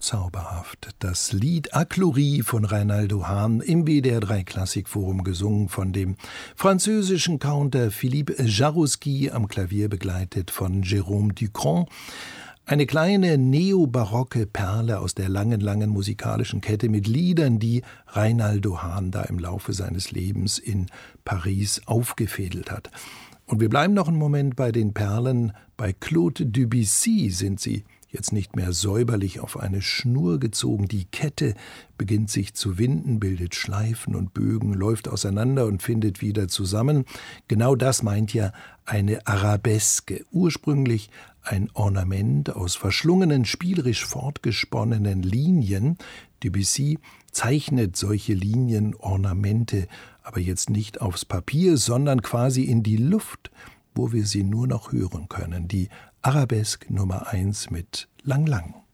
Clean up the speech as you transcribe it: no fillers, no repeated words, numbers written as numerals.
zauberhaft. Das Lied Akluri von Reinaldo Hahn im WDR 3 Klassikforum, gesungen von dem französischen Counter Philippe Jarouski, am Klavier begleitet von Jérôme Ducron. Eine kleine neobarocke Perle aus der langen musikalischen Kette mit Liedern, die Reinaldo Hahn da im Laufe seines Lebens in Paris aufgefädelt hat. Und wir bleiben noch einen Moment bei den Perlen. Bei Claude Debussy sind sie jetzt nicht mehr säuberlich auf eine Schnur gezogen. Die Kette beginnt sich zu winden, bildet Schleifen und Bögen, läuft auseinander und findet wieder zusammen. Genau das meint ja eine Arabeske. Ursprünglich ein Ornament aus verschlungenen, spielerisch fortgesponnenen Linien. Debussy zeichnet solche Linienornamente aber jetzt nicht aufs Papier, sondern quasi in die Luft, wo wir sie nur noch hören können. Die Arabesk Nummer 1 mit Lang Lang.